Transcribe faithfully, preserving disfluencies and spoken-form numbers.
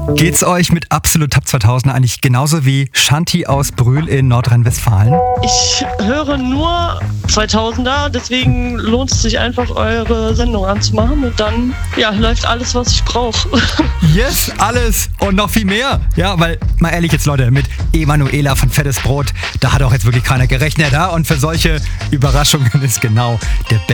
Geht's euch mit Absolut Top zweitausend eigentlich genauso wie Shanti aus Brühl in Nordrhein-Westfalen? Ich höre nur zweitausender, deswegen lohnt es sich einfach, eure Sendung anzumachen und dann ja, läuft alles, was ich brauche. Yes, alles und noch viel mehr. Ja, weil, mal ehrlich jetzt Leute, mit Emanuela von Fettes Brot, da hat auch jetzt wirklich keiner gerechnet. Ja? Und für solche Überraschungen ist genau der